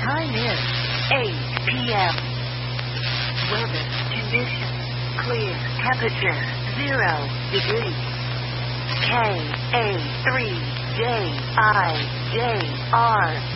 Time is 8 p.m. Weather conditions clear. Temperature 0 degrees. KA3JIJR